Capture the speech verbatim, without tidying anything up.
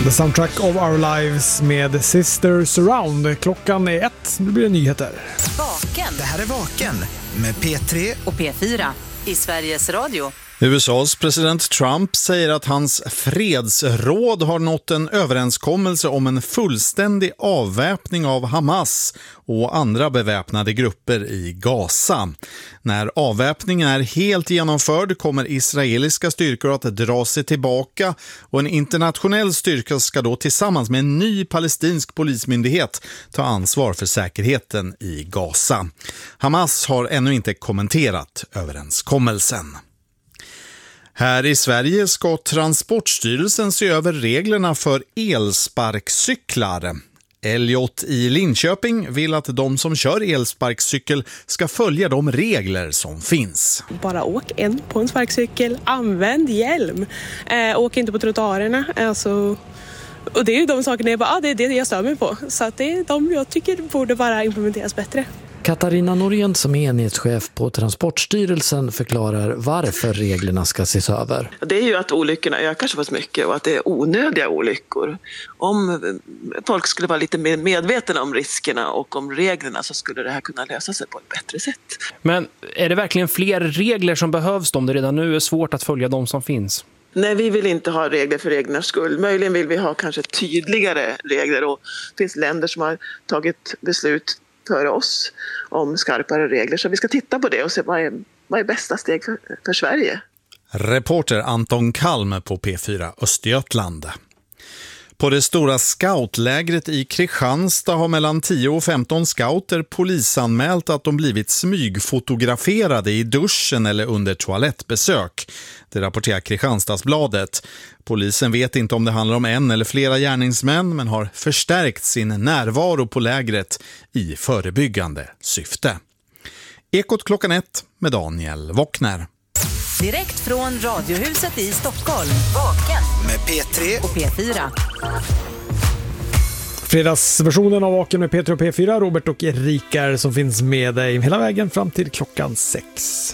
The Soundtrack of Our Lives med Sister Surround. Klockan är ett, nu blir det nyheter. Vaken. Det här är Vaken med P tre och P fyra i Sveriges Radio. U S A:s president Trump säger att hans fredsråd har nått en överenskommelse om en fullständig avväpning av Hamas och andra beväpnade grupper i Gaza. När avväpningen är helt genomförd kommer israeliska styrkor att dra sig tillbaka och en internationell styrka ska då tillsammans med en ny palestinsk polismyndighet ta ansvar för säkerheten i Gaza. Hamas har ännu inte kommenterat överenskommelsen. Här i Sverige ska Transportstyrelsen se över reglerna för elsparkcyklar. Elliot i Linköping vill att de som kör elsparkcykel ska följa de regler som finns. Bara åk en på en sparkcykel, använd hjälm, äh, åk inte på trottoarerna. Alltså, och det är ju de sakerna jag, bara, ah, det är det jag stör mig på. Så att det är de jag tycker borde bara implementeras bättre. Katarina Norén som är enhetschef på Transportstyrelsen förklarar varför reglerna ska ses över. Det är ju att olyckorna ökar så pass mycket och att det är onödiga olyckor. Om folk skulle vara lite mer medvetna om riskerna och om reglerna så skulle det här kunna lösa sig på ett bättre sätt. Men är det verkligen fler regler som behövs om det redan nu är svårt att följa de som finns? Nej, vi vill inte ha regler för reglernas skull. Möjligen vill vi ha kanske tydligare regler och det finns länder som har tagit beslut för oss om skarpare regler. Så vi ska titta på det och se vad är, vad är bästa steg för, för Sverige. Reporter Anton Kalm på P fyra Östergötland. På det stora scoutlägret i Kristianstad har mellan tio och femton scouter polisanmält att de blivit smygfotograferade i duschen eller under toalettbesök. Det rapporterar Kristianstadsbladet. Polisen vet inte om det handlar om en eller flera gärningsmän men har förstärkt sin närvaro på lägret i förebyggande syfte. Ekot klockan ett med Daniel Wockner. Direkt från Radiohuset i Stockholm. Vaken med P tre och P fyra. Fredagsversionen av Vaken med P tre och P fyra. Robert och Erika som finns med dig hela vägen fram till klockan sex.